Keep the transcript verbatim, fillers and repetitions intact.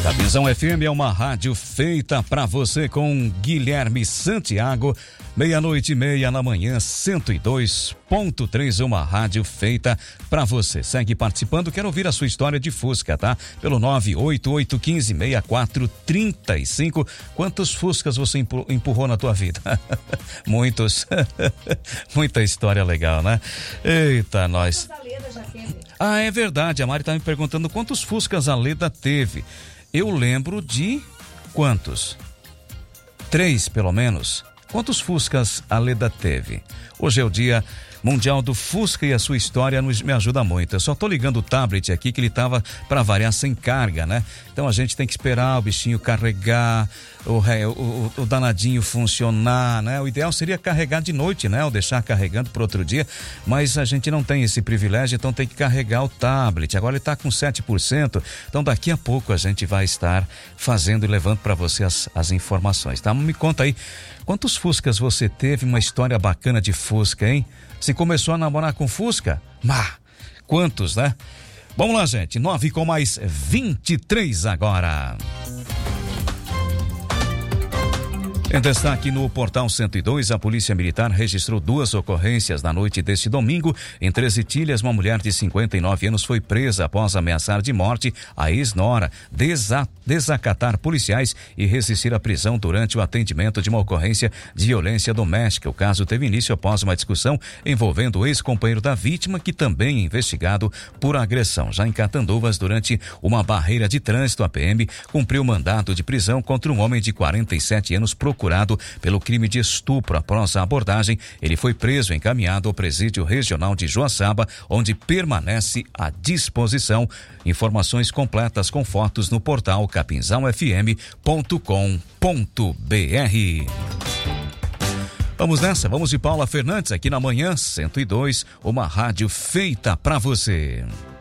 Capinzão F M é uma rádio feita pra você com Guilherme Santiago, meia-noite e meia na manhã, cento e dois ponto três, uma rádio feita pra você. Segue participando, quero ouvir a sua história de Fusca, tá? Pelo nove oito oito um cinco seis quatro três cinco. Quantos Fuscas você empurrou na tua vida? Muitos. Muita história legal, né? Eita, nós. Ah, é verdade, a Mari tá me perguntando quantos Fuscas a Leda teve. Eu lembro de quantos? Três, pelo menos. Quantos Fuscas a Leda teve? Hoje é o Dia Mundial do Fusca e a sua história nos, me ajuda muito. Eu só tô ligando o tablet aqui que ele tava para variar sem carga, né? Então a gente tem que esperar o bichinho carregar, o, o, o danadinho funcionar, né? O ideal seria carregar de noite, né? Ou deixar carregando para outro dia, mas a gente não tem esse privilégio, então tem que carregar o tablet. Agora ele tá com sete por cento, então daqui a pouco a gente vai estar fazendo e levando para você as, as informações, tá? Me conta aí, quantos Fuscas você teve? Uma história bacana de Fusca, hein? Se começou a namorar com Fusca? Mas, quantos, né? Vamos lá, gente. nove com mais vinte e três agora. Em destaque no Portal cento e dois, a Polícia Militar registrou duas ocorrências na noite deste domingo. Em Três Itilhas, uma mulher de cinquenta e nove anos foi presa após ameaçar de morte a ex-nora, desa- desacatar policiais e resistir à prisão durante o atendimento de uma ocorrência de violência doméstica. O caso teve início após uma discussão envolvendo o ex-companheiro da vítima, que também é investigado por agressão. Já em Catanduvas, durante uma barreira de trânsito, a P M cumpriu mandado de prisão contra um homem de quarenta e sete anos procurado pelo crime de estupro. Após a abordagem, ele foi preso e encaminhado ao presídio regional de Joaçaba, onde permanece à disposição. Informações completas com fotos no portal capinzão f m ponto com ponto b r. Vamos nessa, vamos de Paula Fernandes aqui na manhã cento e dois, uma rádio feita pra você.